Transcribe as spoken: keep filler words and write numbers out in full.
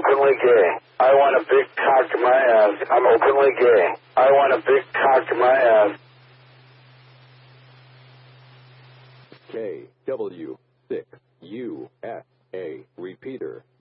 openly gay. I want a big cock in my ass. I'm openly gay. I want a big cock in my ass. K W six U S A repeater.